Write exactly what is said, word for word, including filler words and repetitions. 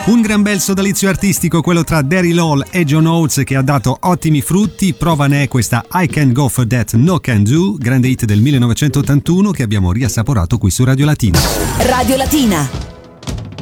Un gran bel sodalizio artistico quello tra Daryl Hall e John Oates che ha dato ottimi frutti. Prova ne è questa I Can Go For That No Can Do, grande hit del millenovecentottantuno che abbiamo riassaporato qui su Radio Latina. Radio Latina.